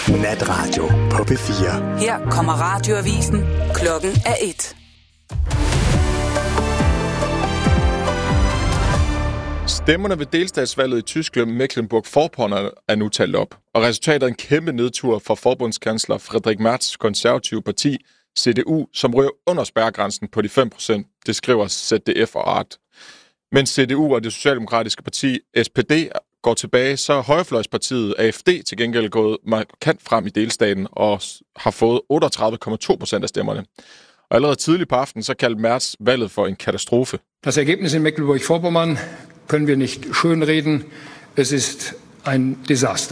Natradio på P4. Her kommer radioavisen. Klokken er 1. Stemmerne ved delstatsvalget i Tyskland Mecklenburg-Vorpommern er nu talt op, og resultatet er en kæmpe nedtur for forbundskansler Friedrich Merz' konservative parti, CDU, som ryger under spærregrænsen på de 5%, det skriver ZDF og Art. Mens CDU og det socialdemokratiske parti SPD går tilbage, så er højrefløjspartiet AfD til gengæld gået markant frem i delstaten og har fået 38,2% af stemmerne. Og allerede tidligt på aftenen så kaldte Merz valget for en katastrofe. Das Ergebnis in Mecklenburg-Vorpommern können wir nicht schönreden. Es ist ein Desaster.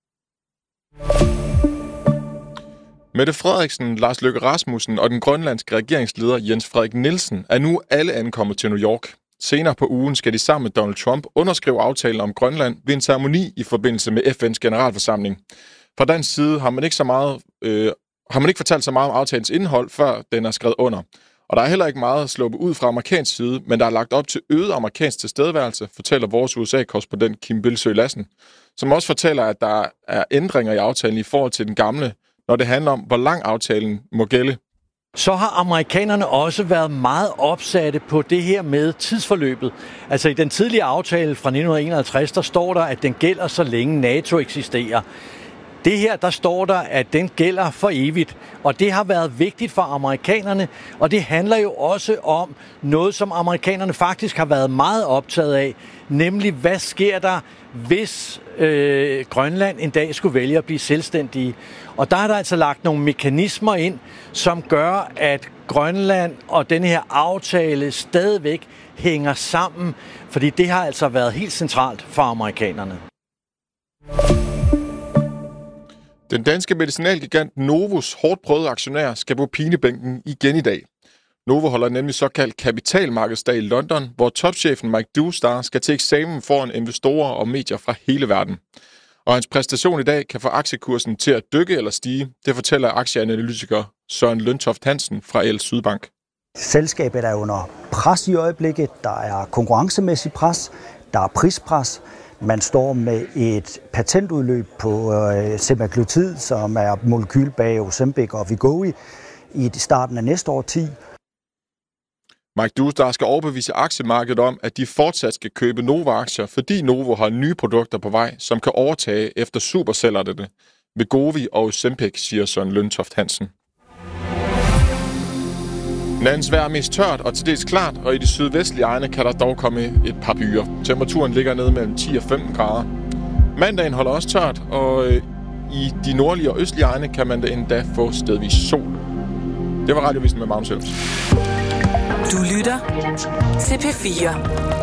Mette Frederiksen, Lars Løkke Rasmussen og den grønlandske regeringsleder Jens Frederik Nielsen er nu alle ankommet til New York. Senere på ugen skal de sammen med Donald Trump underskrive aftalen om Grønland ved en ceremoni i forbindelse med FN's generalforsamling. Fra dansk side har man ikke fortalt så meget om aftalens indhold, før den er skrevet under. Og der er heller ikke meget at sluppe ud fra amerikansk side, men der er lagt op til øget amerikansk tilstedeværelse, fortæller vores USA-korrespondent Kim Bilsøe Lassen, som også fortæller, at der er ændringer i aftalen i forhold til den gamle, når det handler om, hvor lang aftalen må gælde. Så har amerikanerne også været meget opsatte på det her med tidsforløbet. Altså i den tidlige aftale fra 1951, der står der, at den gælder så længe NATO eksisterer. Det her, der står der, at den gælder for evigt, og det har været vigtigt for amerikanerne, og det handler jo også om noget, som amerikanerne faktisk har været meget optaget af, nemlig hvad sker der, hvis Grønland en dag skulle vælge at blive selvstændige. Og der er der altså lagt nogle mekanismer ind, som gør, at Grønland og den her aftale stadigvæk hænger sammen, fordi det har altså været helt centralt for amerikanerne. Den danske medicinalgigant Novos hårdt prøvede aktionær skal på pinebænken igen i dag. Novo holder nemlig såkaldt kapitalmarkedsdag i London, hvor topchefen Mike Doustar skal til eksamen foran investorer og medier fra hele verden. Og hans præstation i dag kan få aktiekursen til at dykke eller stige. Det fortæller aktieanalytiker Søren Løntoft Hansen fra El Sydbank. Selskabet er under pres i øjeblikket. Der er konkurrencemæssig pres. Der er prispres. Man står med et patentudløb på semaglutid, som er molekyl bag Ozempic og Wegovy i starten af næste årti. Mike Doustar skal overbevise aktiemarkedet om, at de fortsat skal købe Novo-aktier, fordi Novo har nye produkter på vej, som kan overtage efter supercellerne Wegovy og Ozempic, siger Søren Løntoft Hansen. Nattens vejr er mest tørt og til dels klart, og i de sydvestlige egne kan der dog komme et par byer. Temperaturen ligger nede mellem 10 og 15 grader. Mandagen holder også tørt, og i de nordlige og østlige egne kan man da endda få stedvis sol. Det var Radiovisen med Magnus Helms. Du lytter til P4.